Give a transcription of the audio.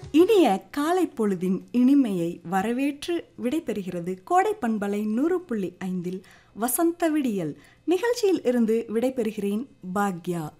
இனிய காலை பொழுதின் இனிமையை வரவேற்று விடைபெறுகிறது கோடை பண்பலை 100.5 வசந்த விடியல் நிகழ்ச்சியில் இருந்து விடைபெறுகிறேன் பாக்யா.